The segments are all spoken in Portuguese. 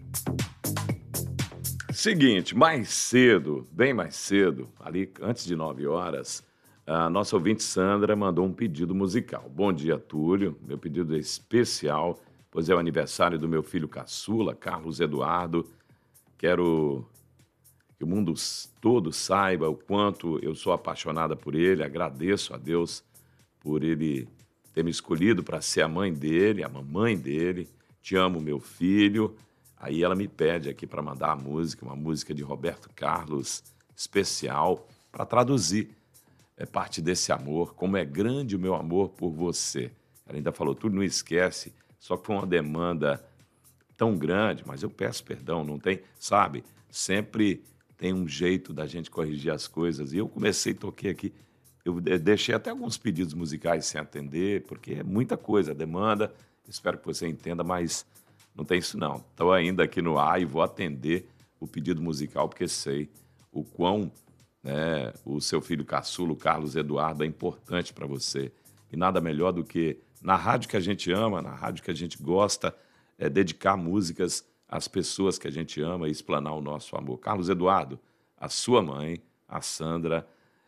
Seguinte, mais cedo, bem mais cedo, ali antes de 9 horas, a nossa ouvinte Sandra mandou um pedido musical. Bom dia, Túlio. Meu pedido é especial, pois é o aniversário do meu filho caçula, Carlos Eduardo. Quero que o mundo todo saiba o quanto eu sou apaixonada por ele. Agradeço a Deus por ele ter me escolhido para ser a mãe dele, a mamãe dele. Te amo, meu filho. Aí ela me pede aqui para mandar a música, uma música de Roberto Carlos, especial, para traduzir parte desse amor, como é grande o meu amor por você. Ela ainda falou, tudo não esquece, só que foi uma demanda tão grande, mas eu peço perdão, não tem, sabe? Sempre tem um jeito da gente corrigir as coisas. E eu toquei aqui, eu deixei até alguns pedidos musicais sem atender, porque é muita coisa, demanda, espero que você entenda, mas não tem isso não. Estou ainda aqui no ar e vou atender o pedido musical, porque sei o quão o seu filho caçula, o Carlos Eduardo, é importante para você. E nada melhor do que, na rádio que a gente ama, na rádio que a gente gosta, dedicar músicas às pessoas que a gente ama e explanar o nosso amor. Carlos Eduardo, a sua mãe, a Sandra,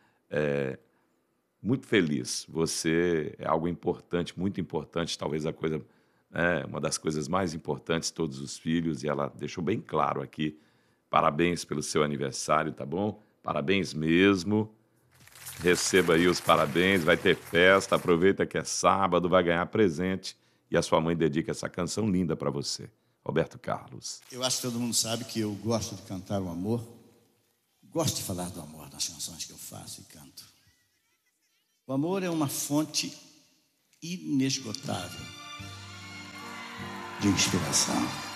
muito feliz. Você é algo importante, muito importante, talvez uma das coisas mais importantes de todos os filhos, e ela deixou bem claro aqui. Parabéns pelo seu aniversário, tá bom? Parabéns mesmo. Receba aí os parabéns, vai ter festa, aproveita que é sábado, vai ganhar presente e a sua mãe dedica essa canção linda para você. Roberto Carlos. Eu acho que todo mundo sabe que eu gosto de cantar o amor, gosto de falar do amor nas canções que eu faço e canto. O amor é uma fonte inesgotável de inspiração.